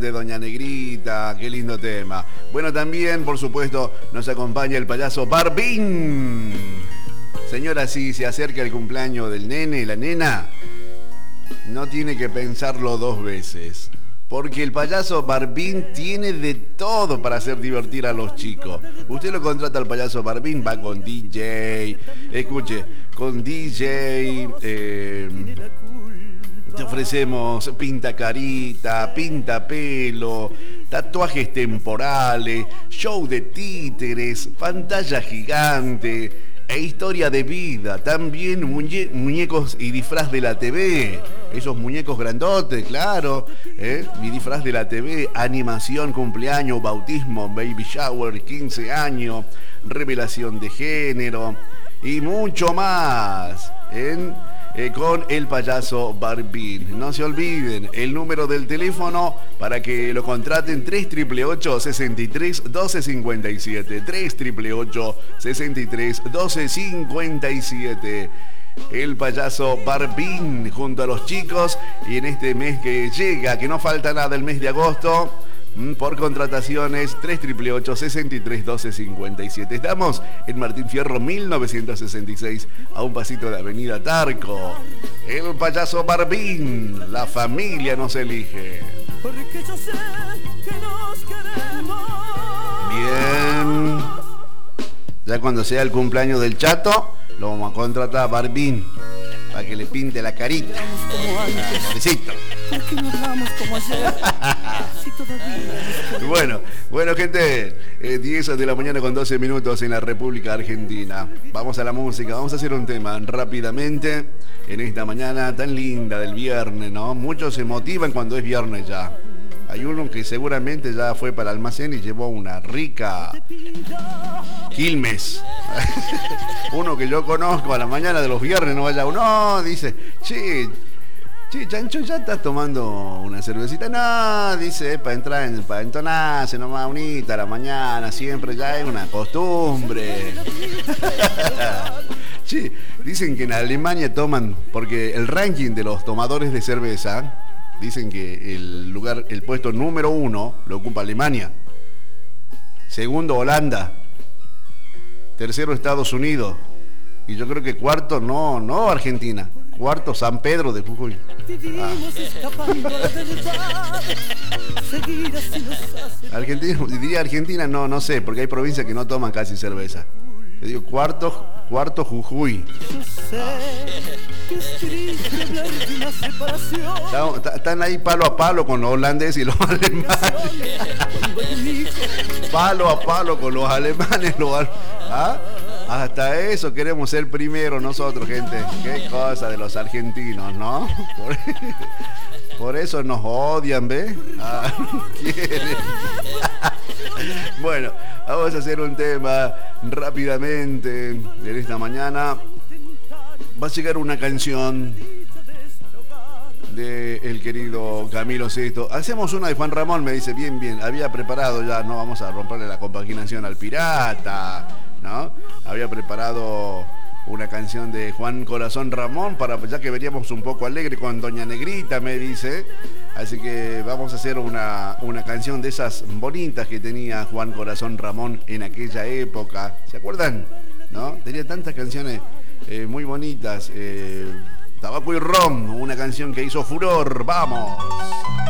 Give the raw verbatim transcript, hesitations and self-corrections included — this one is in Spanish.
De Doña Negrita, qué lindo tema. Bueno, también, por supuesto, nos acompaña el payaso Barbín. Señora, si se acerca el cumpleaños del nene, la nena, no tiene que pensarlo dos veces. Porque el payaso Barbín tiene de todo para hacer divertir a los chicos. Usted lo contrata al payaso Barbín, va con D J, escuche, con D J, eh, te ofrecemos pinta carita, pinta pelo, tatuajes temporales, show de títeres, pantalla gigante e historia de vida. También muñe muñecos y disfraz de la T V. Esos muñecos grandotes, claro. ¿eh? Y disfraz de la T V, animación, cumpleaños, bautismo, baby shower, quince años, revelación de género y mucho más. En Eh, con el payaso Barbín. No se olviden, el número del teléfono para que lo contraten: tres ocho ocho, ocho, seis tres, uno dos cinco siete, tres ocho ocho, seis tres, uno dos cinco siete. El payaso Barbín junto a los chicos, y en este mes que llega, que no falta nada, el mes de agosto, por contrataciones, tres ocho ocho, seis tres, uno dos cinco siete. Estamos en Martín Fierro mil novecientos sesenta y seis, a un pasito de Avenida Tarco. El payaso Barbín, la familia nos elige. Bien. Ya cuando sea el cumpleaños del Chato, lo vamos a contratar a Barbín para que le pinte la carita. Besito. ¿Por qué no hablamos como ayer? Si todavía... Bueno, bueno gente, eh, diez de la mañana con doce minutos en la República Argentina. Vamos a la música, vamos a hacer un tema rápidamente en esta mañana tan linda del viernes, ¿no? Muchos se motivan cuando es viernes ya. Hay uno que seguramente ya fue para el almacén y llevó una rica Quilmes. Uno que yo conozco a la mañana de los viernes, no vaya uno, dice, che, che, Chancho, ¿ya estás tomando una cervecita? No, dice, para entrar, en, para entonarse nomás unita a la mañana, siempre ya es una costumbre. Che, dicen que en Alemania toman, porque el ranking de los tomadores de cerveza, dicen que el lugar, el puesto número uno lo ocupa Alemania. Segundo, Holanda. Tercero, Estados Unidos. Y yo creo que cuarto, no, no Argentina. Cuarto, San Pedro de Jujuy. Ah. Argentina, diría Argentina, no, no sé, porque hay provincias que no toman casi cerveza. Yo digo cuarto, cuarto Jujuy. Ah. Están ahí palo a palo con los holandeses y los alemanes. Palo a palo con los alemanes. Los... ¿Ah? Hasta eso queremos ser primero nosotros, gente. Qué cosa de los argentinos, ¿no? Por, por eso nos odian, ¿ves? Ah, quieren. Bueno, vamos a hacer un tema rápidamente en esta mañana. Va a llegar una canción de el querido Camilo Sesto. Hacemos una de Juan Ramón, me dice, bien, bien. Había preparado ya, no vamos a romperle la compaginación al pirata, ¿no? Había preparado una canción de Juan Corazón Ramón, para ya que veníamos un poco alegre con Doña Negrita, me dice. Así que vamos a hacer una, una canción de esas bonitas que tenía Juan Corazón Ramón en aquella época. ¿Se acuerdan? ¿No? Tenía tantas canciones eh, muy bonitas. Eh, Tabaco y Ron, una canción que hizo furor. ¡Vamos!